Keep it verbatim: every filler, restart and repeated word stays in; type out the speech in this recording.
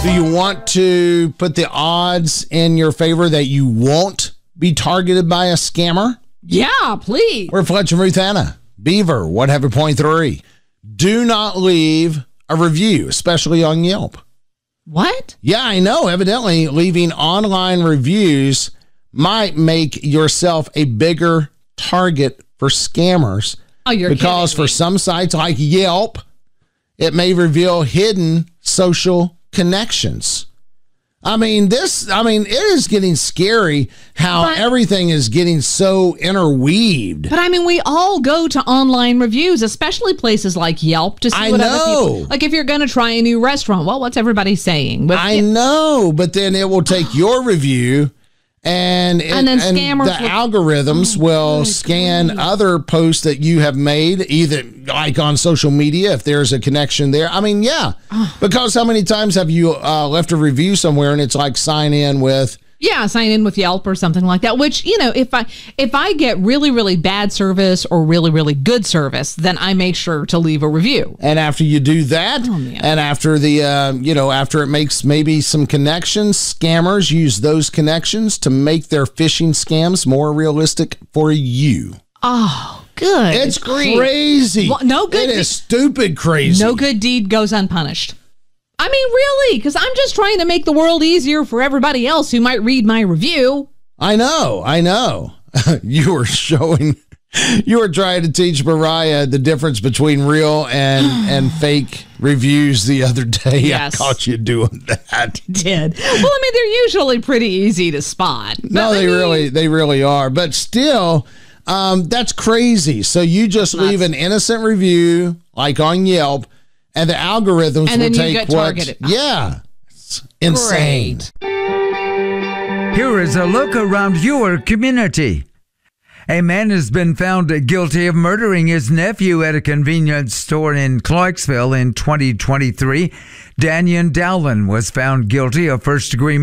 Do you want to put the odds in your favor that you won't be targeted by a scammer? Yeah, please. We're Fletcher and Ruth Anna. Beaver, one hundred point three. Do not leave a review, especially on Yelp. What? Yeah, I know. Evidently, leaving online reviews might make yourself a bigger target for scammers. Oh, you're Because kidding for me. some sites like Yelp, it may reveal hidden social connections. I mean, this, I mean, it is getting scary how But- everything is getting so interweaved. But I mean, we all go to online reviews, especially places like Yelp, to see I what know. other people. Like if you're going to try a new restaurant, well, what's everybody saying? But I know, but then it will take your review and it, And then scammers the will- algorithms will scan other posts that you have made, either like on social media, if there's a connection there. I mean, yeah, because how many times have you uh, left a review somewhere and it's like sign in with, yeah, sign in with Yelp or something like that. Which, you know, if I if I get really really bad service or really really good service, then I make sure to leave a review. and after you do that, Oh, man. and after the, uh, you know, after it makes maybe some connections, scammers use those connections to make their phishing scams more realistic for you. Oh, good. It's grief. crazy. Well, no good It is stupid crazy. No good deed goes unpunished. I mean, really, because I'm just trying to make the world easier for everybody else who might read my review. I know. I know. You were showing, you were trying to teach Mariah the difference between real and, and fake reviews the other day. Yes. I caught you doing that. Did. Well, I mean, they're usually pretty easy to spot. But, No, I they mean, really, they really are. But still, um, that's crazy. So you just leave an innocent review, like on Yelp, and the algorithms And will then you take get what? targeted. Yeah, it's insane. Great. Here is a look around your community. A man has been found guilty of murdering his nephew at a convenience store in Clarksville in twenty twenty-three. Daniel Dowland was found guilty of first-degree